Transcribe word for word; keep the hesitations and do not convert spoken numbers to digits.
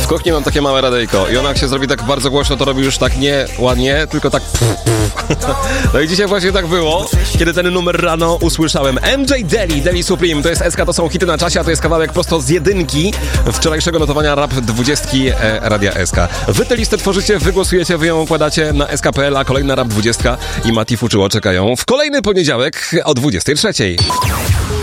W kuchni mam takie małe radyjko i ona jak się zrobi tak bardzo głośno, to robi już tak nie ładnie, tylko tak... No i dzisiaj właśnie tak było, kiedy ten numer rano usłyszałem. M J Deli, Deli Supreme, to jest S K, to są hity na czasie, a to jest kawałek prosto z jedynki wczorajszego notowania Rap dwudziestki e, Radia S K. Wy tę listę tworzycie, wy głosujecie, wy ją układacie na S K kropka P L, a kolejna Rap dwudziestka i Mati Fuczyło czekają w kolejny poniedziałek o dwudziestej trzeciej.